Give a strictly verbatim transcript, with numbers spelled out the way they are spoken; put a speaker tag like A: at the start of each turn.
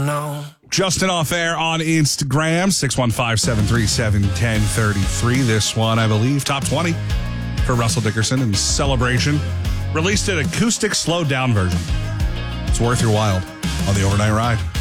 A: No.
B: Justin off air on Instagram, six one five, seven three seven, one zero three three. This one, I believe, top twenty for Russell Dickerson in celebration. Released an acoustic slowed down version. It's worth your while on the overnight ride.